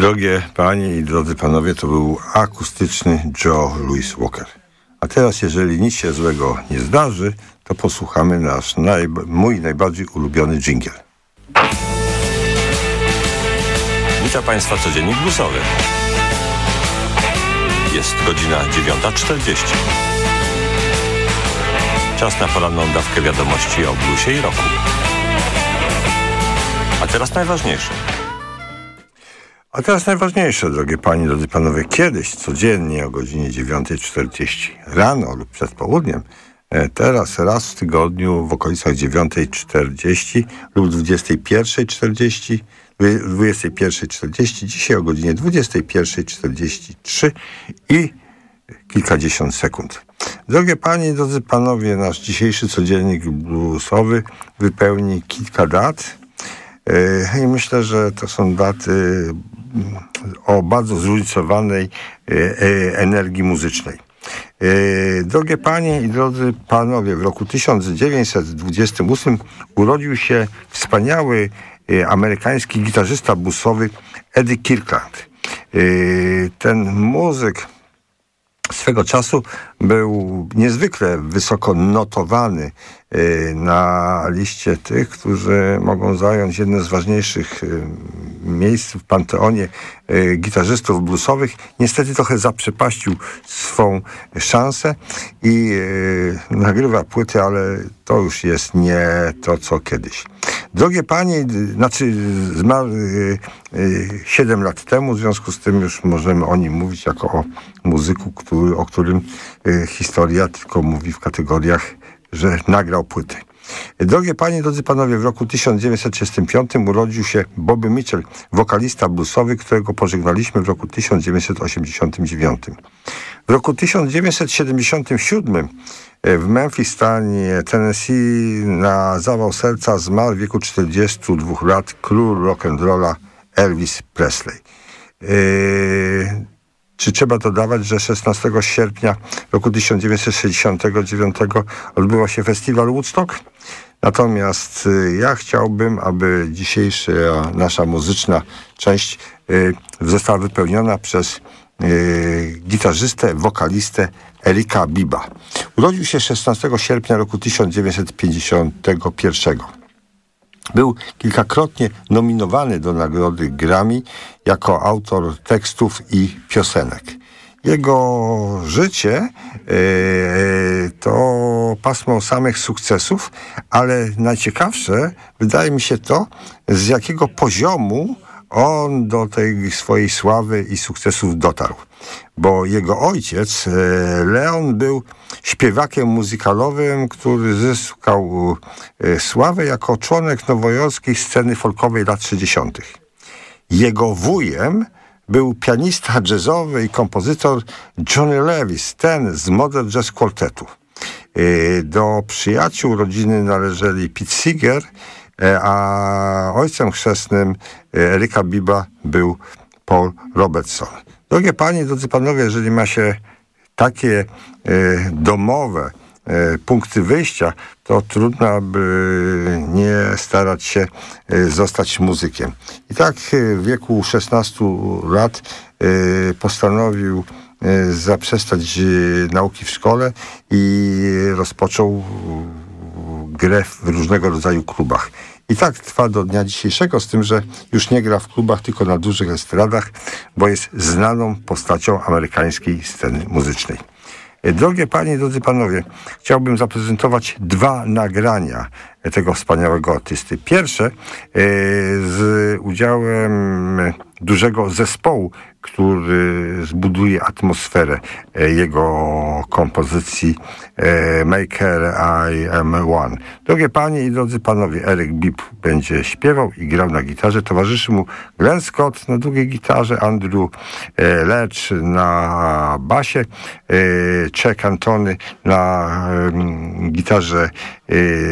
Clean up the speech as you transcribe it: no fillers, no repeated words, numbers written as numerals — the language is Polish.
Drogie panie i drodzy panowie, to był akustyczny Joe Louis Walker. A teraz, jeżeli nic się złego nie zdarzy, to posłuchamy mój najbardziej ulubiony dżingiel. Witam państwa, codziennik bluesowy. Jest godzina 9:40. Czas na poranną dawkę wiadomości o bluesie i rocku. A teraz najważniejsze, drogie panie, drodzy panowie. Kiedyś codziennie o godzinie 9:40 rano lub przed południem, teraz raz w tygodniu w okolicach 9:40 lub 21:40, dzisiaj o godzinie 21:43 i kilkadziesiąt sekund. Drogie panie i drodzy panowie, nasz dzisiejszy codziennik bluesowy wypełni kilka dat i myślę, że to są daty o bardzo zróżnicowanej energii muzycznej. Drogie panie i drodzy panowie, w roku 1928 urodził się wspaniały amerykański gitarzysta bluesowy Eddie Kirkland. Ten muzyk swego czasu był niezwykle wysoko notowany na liście tych, którzy mogą zająć jedno z ważniejszych miejsc w panteonie gitarzystów bluesowych. Niestety trochę zaprzepaścił swą szansę i nagrywa płyty, ale to już jest nie to, co kiedyś. Drogie panie, zmarł 7 lat temu, w związku z tym już możemy o nim mówić jako o muzyku, o którym historia tylko mówi w kategoriach, że nagrał płyty. Drogie panie, drodzy panowie, w roku 1935 urodził się Bobby Mitchell, wokalista bluesowy, którego pożegnaliśmy w roku 1989. W roku 1977 w Memphis, stanie Tennessee, na zawał serca zmarł w wieku 42 lat król rock'n'rolla Elvis Presley. Czy trzeba dodawać, że 16 sierpnia roku 1969 odbywał się festiwal Woodstock? Natomiast ja chciałbym, aby dzisiejsza nasza muzyczna część została wypełniona przez gitarzystę, wokalistę Erika Bibba. Urodził się 16 sierpnia roku 1951. Był kilkakrotnie nominowany do nagrody Grammy jako autor tekstów i piosenek. Jego życie to pasmo samych sukcesów, ale najciekawsze wydaje mi się to, z jakiego poziomu on do tej swojej sławy i sukcesów dotarł. Bo jego ojciec, Leon, był śpiewakiem muzykalowym, który zyskał sławę jako członek nowojorskiej sceny folkowej lat 60. Jego wujem był pianista jazzowy i kompozytor Johnny Lewis, ten z Modern Jazz Quartetu. Do przyjaciół rodziny należeli Pete Seeger, a ojcem chrzestnym Erika Bibba był Paul Robertson. Drogie panie, drodzy panowie, jeżeli ma się takie domowe punkty wyjścia, to trudno by nie starać się zostać muzykiem. I tak w wieku 16 lat postanowił zaprzestać nauki w szkole i rozpoczął grę w różnego rodzaju klubach. I tak trwa do dnia dzisiejszego, z tym, że już nie gra w klubach, tylko na dużych estradach, bo jest znaną postacią amerykańskiej sceny muzycznej. Drogie panie, drodzy panowie, chciałbym zaprezentować 2 nagrania tego wspaniałego artysty. Pierwsze z udziałem dużego zespołu, który zbuduje atmosferę jego kompozycji Make Her I Am One. Drogie panie i drodzy panowie, Eric Bibb będzie śpiewał i grał na gitarze. Towarzyszy mu Glenn Scott na drugiej gitarze, Andrew Lecz na basie, Chuck Antony na gitarze